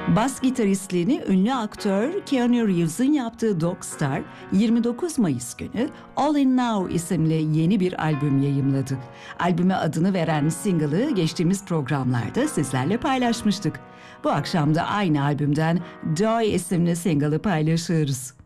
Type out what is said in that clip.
Bas gitaristliğini ünlü aktör Keanu Reeves'in yaptığı Dog Star, 29 Mayıs günü All In Now isimli yeni bir albüm yayımladı. Albüme adını veren single'ı geçtiğimiz programlarda sizlerle paylaşmıştık. Bu akşam da aynı albümden Joy isimli single'ı paylaşıyoruz.